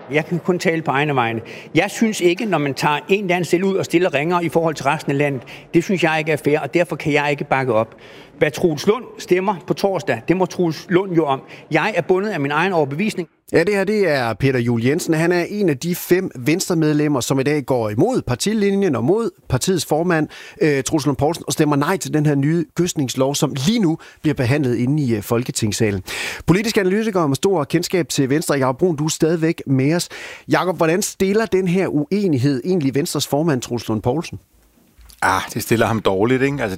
Jeg kan kun tale på egne vegne. Jeg synes ikke, når man tager en eller anden selv ud og stiller ringer i forhold til resten af landet, det synes jeg ikke er fair, og derfor kan jeg ikke bakke op. Hvad Troels Lund stemmer på torsdag, det må Troels Lund jo om. Jeg er bundet af min egen overbevisning. Ja, det her det er Peter Juel Jensen. Han er en af de 5 Venstre-medlemmer, som i dag går imod partilinjen og mod partiets formand, Troels Lund Poulsen, og stemmer nej til den her nye gødskningslov, som lige nu bliver behandlet inde i Folketingssalen. Politisk analytiker med stor kendskab til Venstre, Jakob Bruun, du er stadigvæk med os. Jakob, hvordan stiller den her uenighed egentlig Venstres formand, Troels Lund Poulsen? Det stiller ham dårligt, ikke? Altså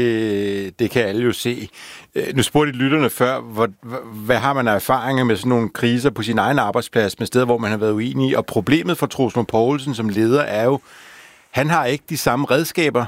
det kan alle jo se. Nu spurgte lytterne før, hvad har man af erfaringer med sådan nogle kriser på sin egen arbejdsplads, med steder, hvor man har været uenig. Og problemet for Troels Lund Poulsen som leder er jo, han har ikke de samme redskaber,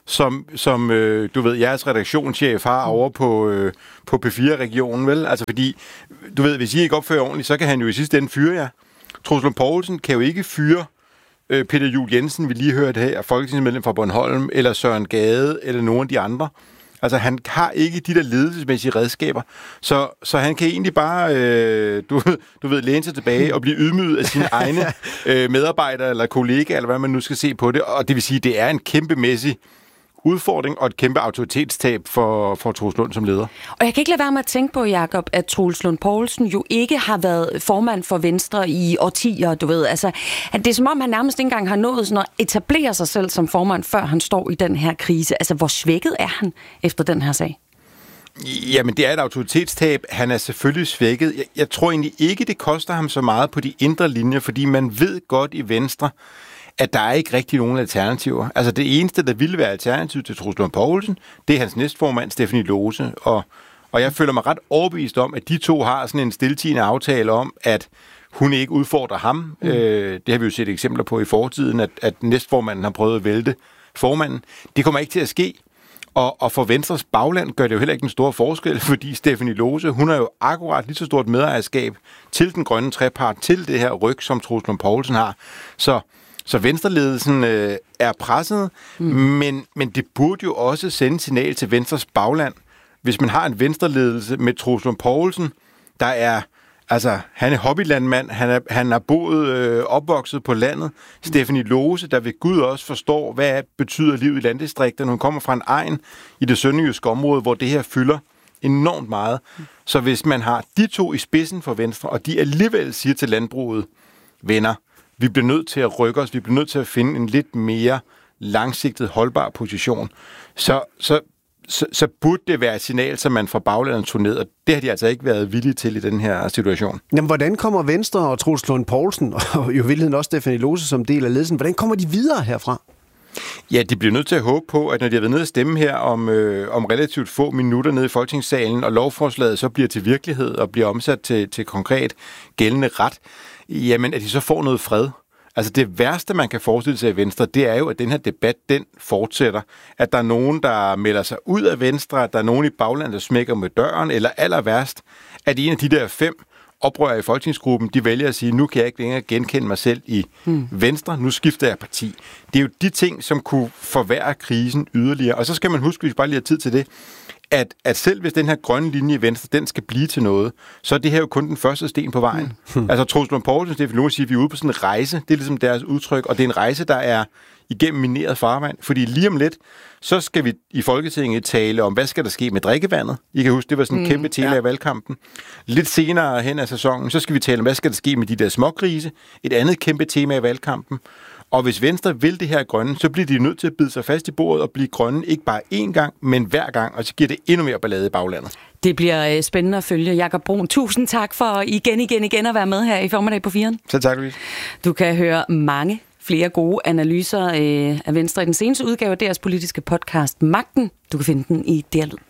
som du ved, jeres redaktionschef har over på P4-regionen, vel? Altså fordi, du ved, hvis I ikke opfører ordentligt, så kan han jo i sidste ende fyre jer. Troels Lund Poulsen kan jo ikke fyre Peter Juel Jensen, vi lige hørte her, folketingsmedlem fra Bornholm, eller Søren Gade, eller nogle af de andre. Altså, han har ikke de der ledelsesmæssige redskaber, så han kan egentlig bare, du ved, læne sig tilbage og blive ydmyget af sine egne medarbejdere eller kollegaer, eller hvad man nu skal se på det. Og det vil sige, det er en kæmpemæssig udfordring og et kæmpe autoritetstab for Troels Lund som leder. Og jeg kan ikke lade være med at tænke på, Jakob, at Troels Lund Poulsen jo ikke har været formand for Venstre i årtier, du ved. Altså, at det er som om, han nærmest ikke engang har nået sådan at etablere sig selv som formand, før han står i den her krise. Altså, hvor svækket er han efter den her sag? Jamen, det er et autoritetstab. Han er selvfølgelig svækket. Jeg tror egentlig ikke, det koster ham så meget på de indre linjer, fordi man ved godt i Venstre, at der er ikke rigtig nogen alternativer. Altså det eneste, der ville være alternativ til Troels Lund Poulsen, det er hans næstformand, Stephanie Lose. Og jeg føler mig ret overbevist om, at de to har sådan en stiltiende aftale om, at hun ikke udfordrer ham. Det har vi jo set eksempler på i fortiden, at næstformanden har prøvet at vælte formanden. Det kommer ikke til at ske. Og for Venstres bagland gør det jo heller ikke en stor forskel, fordi Stephanie Lose, hun har jo akkurat lige så stort medejerskab til den grønne trepart, til det her ryg, som Troels Lund Poulsen har. Så Venstreledelsen er presset, men det burde jo også sende signal til Venstres bagland, hvis man har en Venstreledelse med Troels Lund Poulsen, der er, altså, han er hobbylandmand, han er boet, opvokset på landet. Stephanie Lose, der ved Gud også forstår, hvad betyder livet i landdistrikterne. Hun kommer fra en egn i det sønderjyske område, hvor det her fylder enormt meget. Så hvis man har de to i spidsen for Venstre, og de alligevel siger til landbruget, venner, vi bliver nødt til at rykke os, vi bliver nødt til at finde en lidt mere langsigtet, holdbar position, så burde det være et signal, som man fra baglandet tog ned, og det har de altså ikke været villige til i den her situation. Jamen, hvordan kommer Venstre og Troels Lund Poulsen, og i virkeligheden også Stephanie Lose som del af ledelsen, hvordan kommer de videre herfra? Ja, de bliver nødt til at håbe på, at når de har været nede at stemme her om relativt få minutter nede i Folketingssalen, og lovforslaget så bliver til virkelighed og bliver omsat til konkret gældende ret, jamen at de så får noget fred. Altså det værste, man kan forestille sig i Venstre, det er jo, at den her debat, den fortsætter. At der er nogen, der melder sig ud af Venstre, at der er nogen i baglandet, der smækker med døren, eller aller værst, at en af de der 5 oprørere i folketingsgruppen, de vælger at sige, nu kan jeg ikke længere genkende mig selv i Venstre, nu skifter jeg parti. Det er jo de ting, som kunne forværre krisen yderligere. Og så skal man huske, hvis vi bare lige har tid til det, at selv hvis den her grønne linje i Venstre, den skal blive til noget, så er det her jo kun den første sten på vejen. Altså Troels Lund Poulsen, Stephanie Lose siger, at vi er ude på sådan en rejse. Det er ligesom deres udtryk, og det er en rejse, der er igennem mineret farvand. Fordi lige om lidt, så skal vi i Folketinget tale om, hvad skal der ske med drikkevandet. I kan huske, det var sådan en kæmpe tema i valgkampen. Lidt senere hen af sæsonen, så skal vi tale om, hvad skal der ske med de der smågrise. Et andet kæmpe tema i valgkampen. Og hvis Venstre vil det her grønne, så bliver de nødt til at bide sig fast i bordet og blive grønne, ikke bare én gang, men hver gang, og så giver det endnu mere ballade i baglandet. Det bliver spændende at følge. Jakob Bruun, tusind tak for igen at være med her i Formiddag på 4'eren. Så tak, Louise. Du kan høre mange flere gode analyser af Venstre i den seneste udgave af deres politiske podcast Magten. Du kan finde den i DR Lyd.